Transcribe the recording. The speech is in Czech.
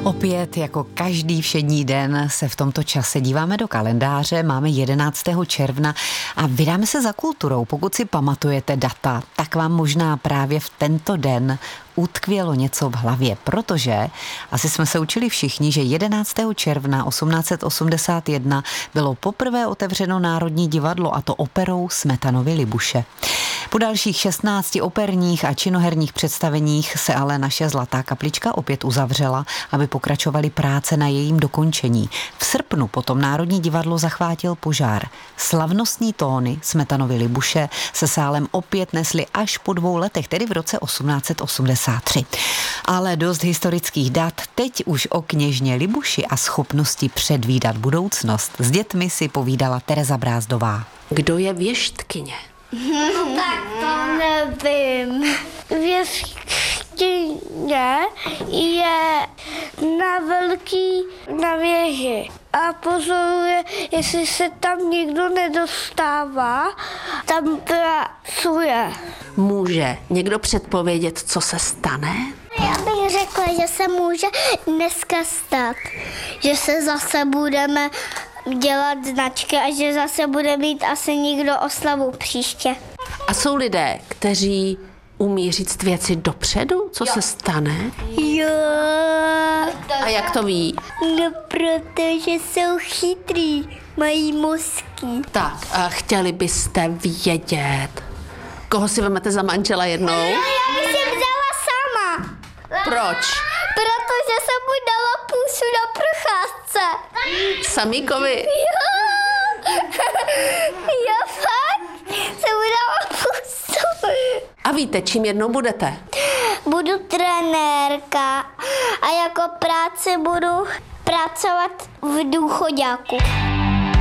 Opět jako každý všední den se v tomto čase díváme do kalendáře, máme 11. června a vydáme se za kulturou. Pokud si pamatujete data, tak vám možná právě v tento den utkvělo něco v hlavě, protože asi jsme se učili všichni, že 11. června 1881 bylo poprvé otevřeno Národní divadlo, a to operou Smetanovy Libuše. Po dalších 16 operních a činoherních představeních se ale naše Zlatá kaplička opět uzavřela, aby pokračovaly práce na jejím dokončení. V srpnu potom Národní divadlo zachvátil požár. Slavnostní tóny Smetanovy Libuše se sálem opět nesly až po 2 letech, tedy v roce 1883. Ale dost historických dat, teď už o kněžně Libuši a schopnosti předvídat budoucnost. S dětmi si povídala Tereza Brázdová. Kdo je věštkyně? Tak to nevím. Věštkyně je na věži a pozoruje, jestli se tam nikdo nedostává, tam pracuje. Může někdo předpovědět, co se stane? Já bych řekla, že se může dneska stát, že se zase budeme dělat značky a že zase bude mít asi někdo oslavu příště. A jsou lidé, kteří umí říct věci dopředu, co se stane? Jo. A jak to ví? No, protože jsou chytrý, mají mozky. Tak, a chtěli byste vědět, koho si vezmete za manžela jednou? Já bych si vzala sama. Proč? Protože jsem mu dala pusu na procházce. Samíkovi? Já fakt jsem mu dala pusu. A víte, čím jednou budete? Budu trenérka a jako práci budu pracovat v důchoďáku.